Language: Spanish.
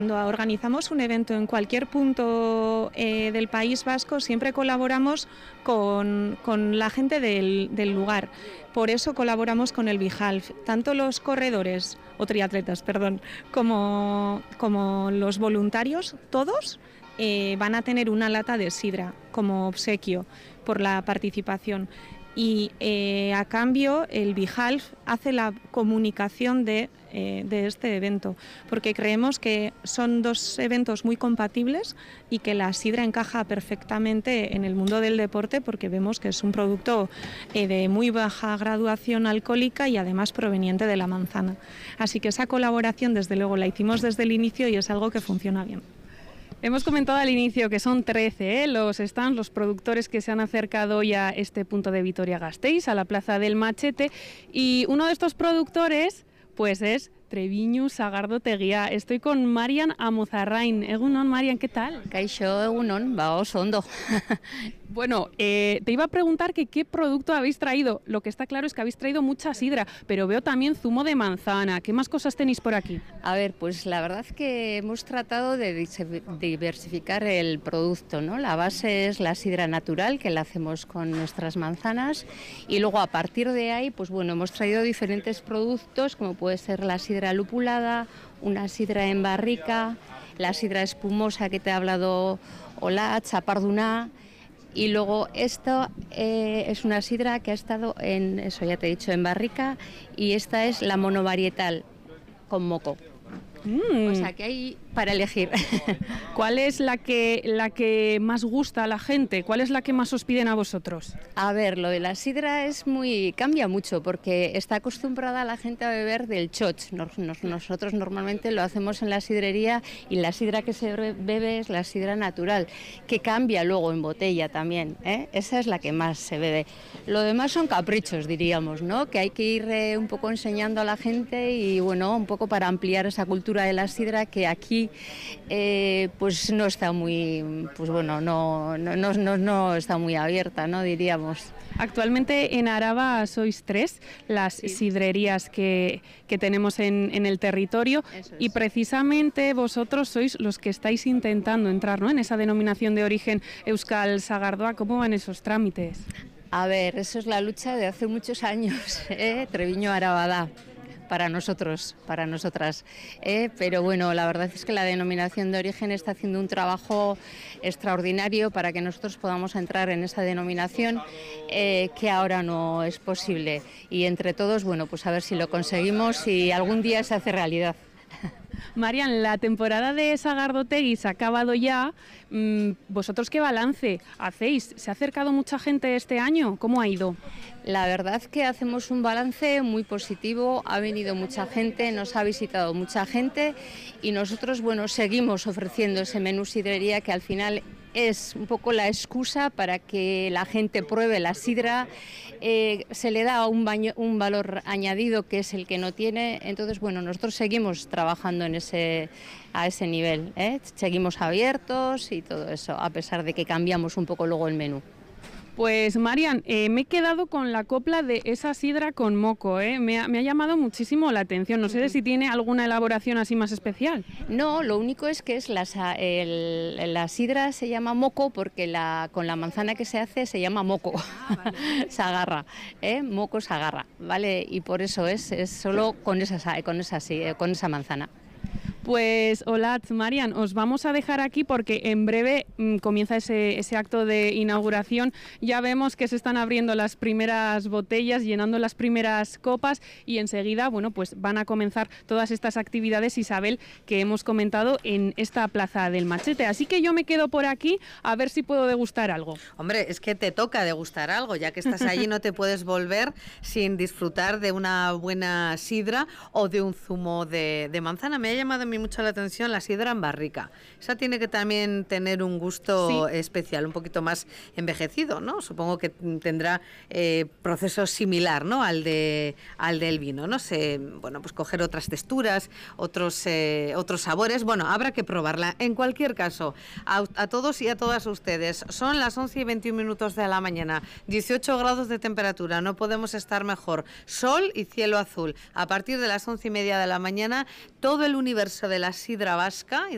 Cuando organizamos un evento en cualquier punto del País Vasco, siempre colaboramos con la gente del lugar. Por eso colaboramos con el BiHalf. Tanto los corredores, o triatletas, perdón, como los voluntarios, todos van a tener una lata de sidra como obsequio por la participación. Y a cambio el BiHalf hace la comunicación de este evento, porque creemos que son dos eventos muy compatibles y que la sidra encaja perfectamente en el mundo del deporte, porque vemos que es un producto de muy baja graduación alcohólica y además proveniente de la manzana. Así que esa colaboración desde luego la hicimos desde el inicio y es algo que funciona bien. Hemos comentado al inicio que son 13 los stands, los productores que se han acercado hoy a este punto de Vitoria-Gasteiz, a la Plaza del Machete, y uno de estos productores pues es Treviñu Sagardotegia. Estoy con Marian Amuzarrain. Egunon, Marian, ¿qué tal? Kaixo, egunon, oso ondo. Bueno, te iba a preguntar que qué producto habéis traído. Lo que está claro es que habéis traído mucha sidra, pero veo también zumo de manzana. ¿Qué más cosas tenéis por aquí? A ver, pues la verdad es que hemos tratado de diversificar el producto, ¿no? La base es la sidra natural, que la hacemos con nuestras manzanas, y luego a partir de ahí, pues bueno, hemos traído diferentes productos, como puede ser la sidra lupulada, una sidra en barrica, la sidra espumosa que te he hablado, o la chaparduna. Y luego esto es una sidra que ha estado en, eso ya te he dicho, en barrica, y esta es la monovarietal con moco. O sea que hay para elegir. ¿Cuál es la que más gusta a la gente? ¿Cuál es la que más os piden a vosotros? A ver, lo de la sidra cambia mucho, porque está acostumbrada la gente a beber del choch. Nosotros normalmente lo hacemos en la sidrería, y la sidra que se bebe es la sidra natural, que cambia luego en botella también, ¿eh? Esa es la que más se bebe. Lo demás son caprichos, diríamos, ¿no? Que hay que ir un poco enseñando a la gente, y bueno, un poco para ampliar esa cultura de la sidra, que aquí pues no está muy, pues bueno, no está muy abierta, ¿no? Diríamos. Actualmente en Araba sois 3 las sidrerías que tenemos en el territorio, y precisamente vosotros sois los que estáis intentando entrar, ¿no?, en esa denominación de origen Euskal Sagardoa. ¿Cómo van esos trámites? A ver, eso es la lucha de hace muchos años, Treviño Arabada. Para nosotros, para nosotras. Pero bueno, la verdad es que la denominación de origen está haciendo un trabajo extraordinario para que nosotros podamos entrar en esa denominación, que ahora no es posible. Y entre todos, bueno, pues a ver si lo conseguimos y algún día se hace realidad. Marian, la temporada de Sagardotegui se ha acabado ya. ¿Vosotros qué balance hacéis? ¿Se ha acercado mucha gente este año? ¿Cómo ha ido? La verdad que hacemos un balance muy positivo, ha venido mucha gente, nos ha visitado mucha gente, y nosotros, bueno, seguimos ofreciendo ese menú sidrería, que al final es un poco la excusa para que la gente pruebe la sidra. Se le da un valor añadido que es el que no tiene. Entonces, bueno, nosotros seguimos trabajando a ese nivel, seguimos abiertos y todo eso, a pesar de que cambiamos un poco luego el menú. Pues Marian, me he quedado con la copla de esa sidra con moco, me ha llamado muchísimo la atención. No sé si tiene alguna elaboración así más especial. No, lo único es que la sidra se llama moco porque con la manzana que se hace se llama moco. Vale. Sagarra, moco sagarra, ¿vale? Y por eso es solo con esa manzana. Pues hola, Marian, os vamos a dejar aquí porque en breve comienza ese acto de inauguración. Ya vemos que se están abriendo las primeras botellas, llenando las primeras copas, y enseguida, bueno, pues van a comenzar todas estas actividades, Isabel, que hemos comentado en esta Plaza del Machete. Así que yo me quedo por aquí a ver si puedo degustar algo. Hombre, es que te toca degustar algo, ya que estás allí no te puedes volver sin disfrutar de una buena sidra o de un zumo de manzana. Me ha llamado a mí mucho la atención la sidra en barrica. Esa tiene que también tener un gusto especial, un poquito más envejecido, ¿no? Supongo que tendrá proceso similar, ¿no?, al del vino. No sé, bueno, pues coger otras texturas, otros sabores. Bueno, habrá que probarla. En cualquier caso, a todos y a todas ustedes, son las 11:21 de la mañana, 18 grados de temperatura, no podemos estar mejor. Sol y cielo azul. A partir de las 11:30 de la mañana, todo el universo de la sidra vasca y